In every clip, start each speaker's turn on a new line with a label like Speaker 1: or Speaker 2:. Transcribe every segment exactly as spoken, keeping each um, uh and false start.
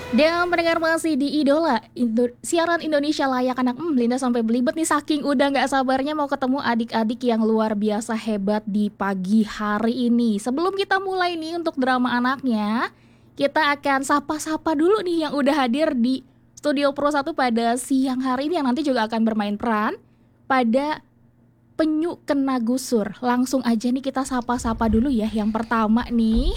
Speaker 1: Dan pendengar masih di Idola Indo- siaran Indonesia Layak Anak. hmm, Linda sampai belibet nih saking udah gak sabarnya mau ketemu adik-adik yang luar biasa hebat di pagi hari ini. Sebelum kita mulai nih untuk drama anaknya, kita akan sapa-sapa dulu nih yang udah hadir di Studio Pro satu pada siang hari ini, yang nanti juga akan bermain peran pada Penyu Kena Gusur. Langsung aja nih kita sapa-sapa dulu ya. Yang pertama nih.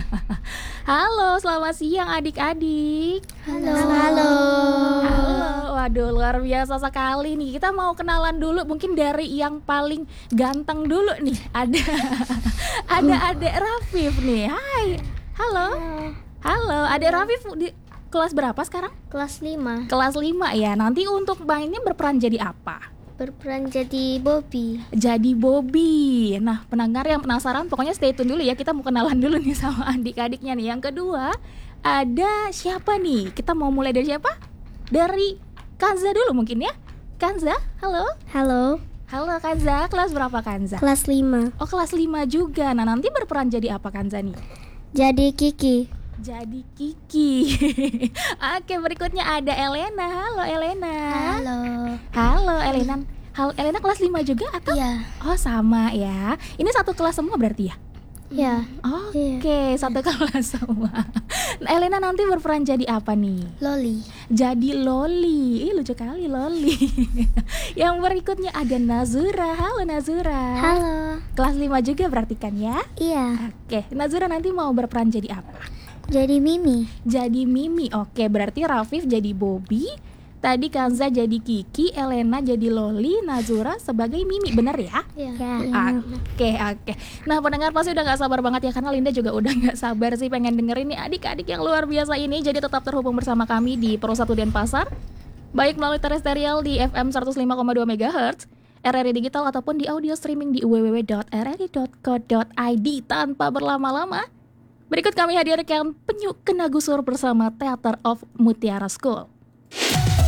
Speaker 1: Halo, selamat siang adik-adik.
Speaker 2: Halo. Halo.
Speaker 1: Halo, waduh luar biasa sekali nih. Kita mau kenalan dulu mungkin dari yang paling ganteng dulu nih. Ada ada Adek Rafif nih. Hai. Halo. Halo, Adek Rafif di kelas berapa sekarang?
Speaker 2: Kelas lima.
Speaker 1: Kelas lima ya. Nanti untuk mainnya berperan jadi apa?
Speaker 2: Berperan jadi Bobby.
Speaker 1: Jadi Bobby. Nah, pendengar yang penasaran pokoknya stay tune dulu ya. Kita mau kenalan dulu nih sama adik-adiknya nih. Yang kedua, ada siapa nih? Kita mau mulai dari siapa? Dari Kanza dulu mungkin ya. Kanza, halo.
Speaker 2: Halo.
Speaker 1: Halo Kanza, kelas berapa Kanza?
Speaker 2: Kelas lima.
Speaker 1: Oh, kelas lima juga. Nah, nanti berperan jadi apa Kanza nih?
Speaker 2: Jadi Kiki.
Speaker 1: Jadi Kiki. Oke, berikutnya ada Elena. Halo Elena.
Speaker 2: Halo.
Speaker 1: Halo Elena. Halo Elena, kelas lima juga atau?
Speaker 2: Iya.
Speaker 1: Oh, sama ya. Ini satu kelas semua berarti ya?
Speaker 2: Ya.
Speaker 1: Oke, satu kelas semua. Nah, Elena nanti berperan jadi apa nih?
Speaker 2: Loli.
Speaker 1: Jadi Loli. Ih, lucu kali Loli. Yang berikutnya ada Nazura. Halo Nazura.
Speaker 2: Halo.
Speaker 1: Kelas lima juga berarti kan ya?
Speaker 2: Iya.
Speaker 1: Oke, Nazura nanti mau berperan jadi apa?
Speaker 2: Jadi Mimi.
Speaker 1: Jadi Mimi. Oke, berarti Rafif jadi Bobby, tadi Kanza jadi Kiki, Elena jadi Loli, Nazura sebagai Mimi, bener ya?
Speaker 2: Iya.
Speaker 1: Oke, oke. Nah, pendengar pasti udah gak sabar banget ya, karena Linda juga udah gak sabar sih pengen dengerin nih adik-adik yang luar biasa ini. Jadi tetap terhubung bersama kami di Pro satu Denpasar, baik melalui terestrial di F M seratus lima koma dua megahertz, R R I Digital, ataupun di audio streaming di w w w dot r r i dot co dot i d. Tanpa berlama-lama, berikut kami hadirkan Penyu Kena Gusur bersama Theater of Mutiara School.